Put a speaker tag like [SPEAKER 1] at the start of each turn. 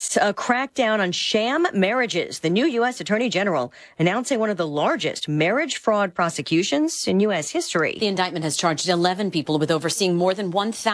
[SPEAKER 1] A crackdown on sham marriages. The new U.S. Attorney General announcing one of the largest marriage fraud prosecutions in U.S. history.
[SPEAKER 2] The indictment has charged 11 people with overseeing more than 1,000